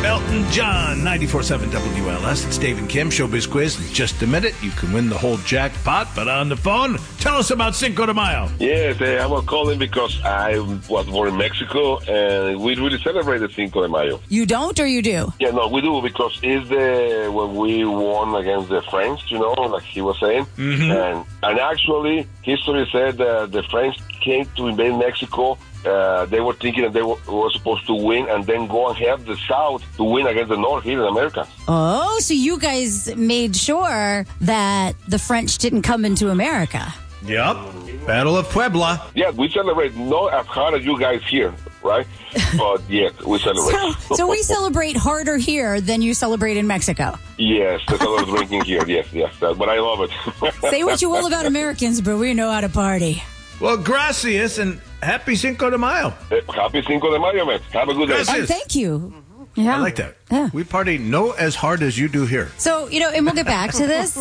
Elton John, 94.7 WLS. It's Dave and Kim, Showbiz Quiz. In just a minute, you can win the whole jackpot. But on the phone, tell us about Cinco de Mayo. Yes, I was calling because I was born in Mexico, and we really celebrate the Cinco de Mayo. You don't or you do? Yeah, no, we do, because it's when we won against the French, like he was saying. Mm-hmm. And actually, history said that the French came to invade Mexico. They were thinking that they were supposed to win and then go and help the South to win against the North here in America. Oh, so you guys made sure that the French didn't come into America. Yep. Battle of Puebla. Yeah, we celebrate not as hard as you guys here, right? But yes, we celebrate. So we celebrate harder here than you celebrate in Mexico. Yes, there's a lot of drinking here. Yes. But I love it. Say what you will about Americans, but we know how to party. Well, gracias and happy Cinco de Mayo. Happy Cinco de Mayo, man. Have a good day. And thank you. Yeah. I like that. Yeah. We party as hard as you do here. So, and we'll get back to this.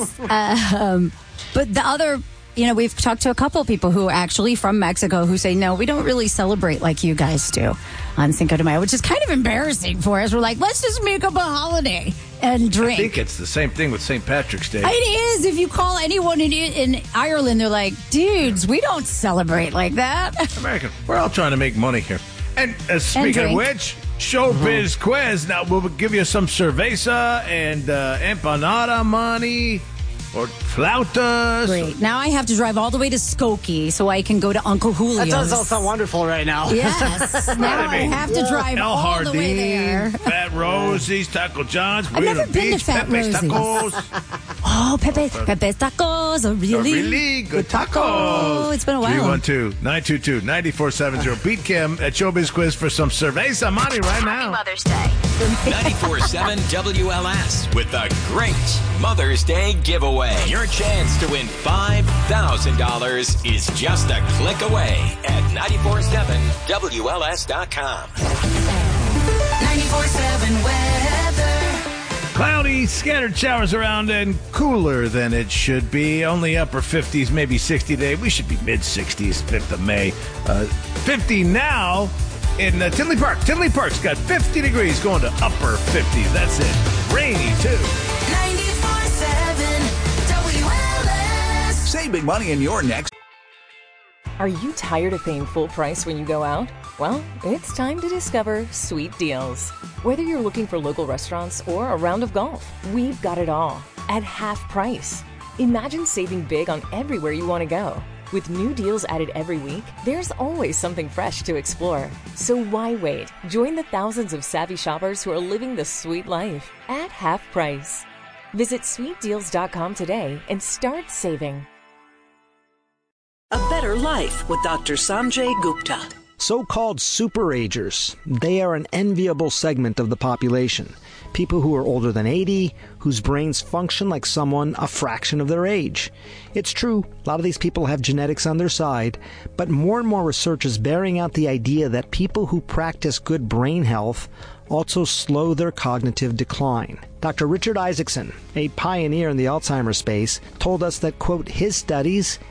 But the other, we've talked to a couple of people who are actually from Mexico who say, no, we don't really celebrate like you guys do on Cinco de Mayo, which is kind of embarrassing for us. We're like, let's just make up a holiday and drink. I think it's the same thing with St. Patrick's Day. It is. If you call anyone in Ireland, they're like, dudes, we don't celebrate like that. American, we're all trying to make money here. And speaking of which, Showbiz Quiz. Now, we'll give you some cerveza and empanada money. Or flautas. Great. Now I have to drive all the way to Skokie so I can go to Uncle Julio's. That does all sound wonderful right now. Yes. Now I have to drive El all Jardín, the way there. Fat Rosie's, Taco John's. I've never been to Fat Pepe's Rosie's. Tacos. Oh, Pepe's Tacos are really good tacos. Oh, it's been a while. 312-922-9470. Beat Kim at Showbiz Quiz for some cerveza money right now. Happy Mother's Day. 94.7 WLS with the great Mother's Day giveaway. Your chance to win $5,000 is just a click away at 947WLS.com. 94.7 weather. Cloudy, scattered showers around and cooler than it should be. Only upper 50s, maybe 60 today. We should be mid-60s, 5th of May. 50 now in Tinley Park. Tinley Park's got 50 degrees going to upper 50s. That's it. Rainy, too. 94.7 WLS. Save big money in your next. Are you tired of paying full price when you go out? Well, it's time to discover Sweet Deals. Whether you're looking for local restaurants or a round of golf, we've got it all at half price. Imagine saving big on everywhere you want to go. With new deals added every week, there's always something fresh to explore. So why wait? Join the thousands of savvy shoppers who are living the sweet life at half price. Visit sweetdeals.com today and start saving. A better life with Dr. Sanjay Gupta. So-called superagers. They are an enviable segment of the population. People who are older than 80, whose brains function like someone a fraction of their age. It's true, a lot of these people have genetics on their side, but more and more research is bearing out the idea that people who practice good brain health also slow their cognitive decline. Dr. Richard Isaacson, a pioneer in the Alzheimer's space, told us that, quote, his studies